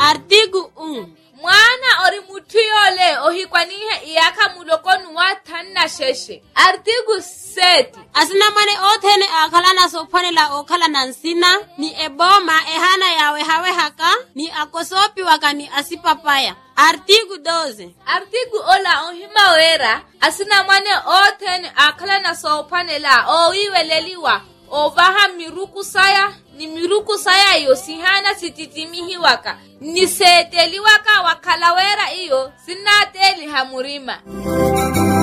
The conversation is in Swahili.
Artigo 1. Mwana ori mutuyole ohikwanihe iyaka mulokonu wa thanna sheshe. Artigo 7. Asina mwane othene akhalana sophanela okhalana nsina ni eboma ehana yawe hawe haka ni akosopi wakani asipapaya. Artigo 12. Artigo ola ohima wera asina mwane othene akhalana sophanela oiweleliwa ovaha miruku saya ni miruku saya iyo sihana sititimihi waka ni seteli waka wakalawera iyo sinateli hamurima.